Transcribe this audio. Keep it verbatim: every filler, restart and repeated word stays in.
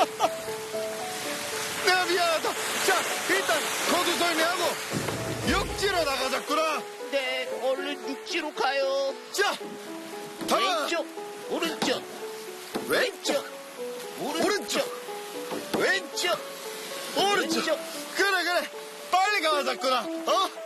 내가 미안하다. 자, 일단 거두 설명하고 육지로 나가자꾸나. 네, 얼른 육지로 가요. 자, 가라. 왼쪽, 오른쪽, 왼쪽, 오른쪽, 왼쪽, 왼쪽, 오른쪽. 왼쪽. 그래, 그래. 빨리 가자꾸나. 어?